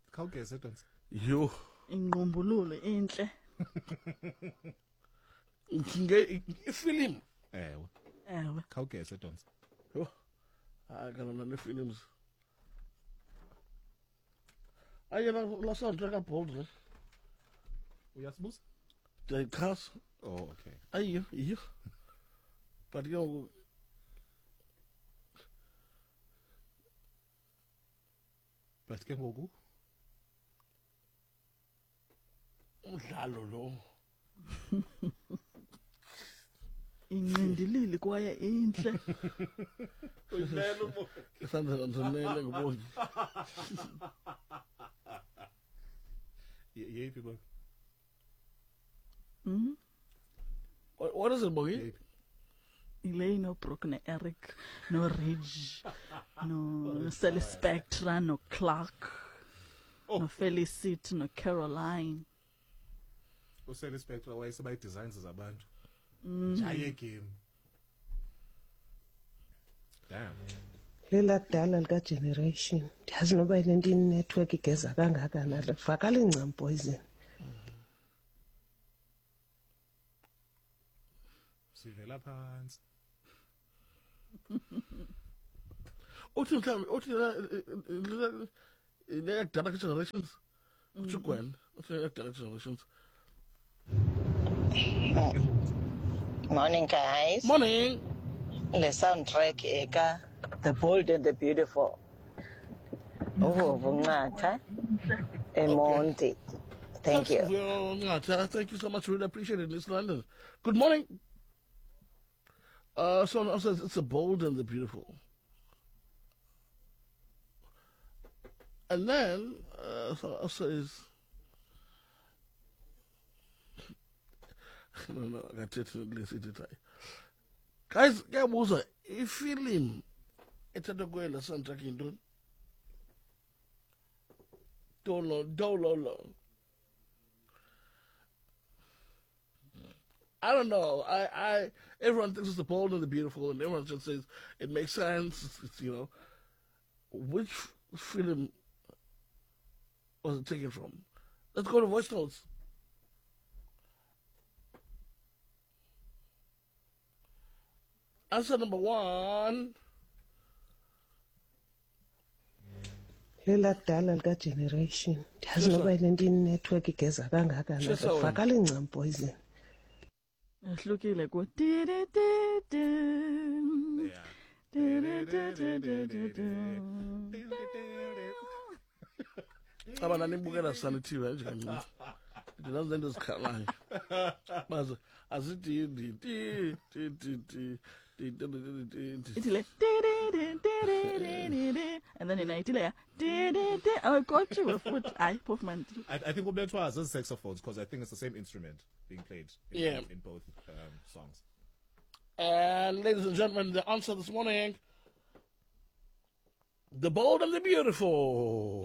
Khawugeze Donsi. Yo, Inqumbululo enhle. nginge ifilm. Ewe. Ewe. Khawugeze Donsi. Yo. Kana ne films. Ayena la soundtrack ka bold ne. Uyasibuza? The cast. Oh, okay. Ayo. But But ke ngoku umdlalo lo. Incindilili kwaye inhle. uyimela umo. Isandla nzonele ngibonje. Yeyiphi bona? What is it, boy? Yeyiphi? Elaine, no Brooke, no Eric, no Ridge, no Sally Spectra, no Clark, no Felicity, no Caroline. Usele Spectra wayeseba designs zabantu. Jaye game. Damn. Lela dala lika generation ndiyazi noba ilento inetwork igeza kangakana livakala ingcam poison. Sivela phansi. Uthi le dala generations. Uchugwen. Uthi le dala generations. Morning, guys. Morning. The soundtrack eka The Bold and the Beautiful. Oh, Vungata and Monty. Thank you. Thank you so much. Really appreciate it, Miss London. Good morning. Someone else says it's The Bold and the Beautiful. And then someone else says, no, I got to listen to it. Guys, ngiyabuza ifilm ethatha kwela soundtrack into Dololo. I don't know. Everyone thinks it's The Bold and the Beautiful, and everyone just says it makes sense. It's which film was it taken from? Let's go to voice notes. Answer number 1. Lela dala lika generation ndiyazi noba ilento inetwork igeza kangakana livakala ingcam poison. Ehlukile ku Abana nibukela Sunny TV nje kancinci. Ndinazo lento zikhalayo. Bazo azidindi Itile and then in itile I got you with foot I Puffman. I think Ubletwa has saxophones because I think it's the same instrument being played in both songs. And ladies and gentlemen, the answer this morning: The Bold and the Beautiful.